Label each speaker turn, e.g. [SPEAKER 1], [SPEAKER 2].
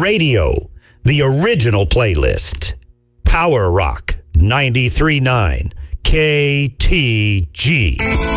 [SPEAKER 1] Radio, the original playlist. Power Rock 93.9 KTG.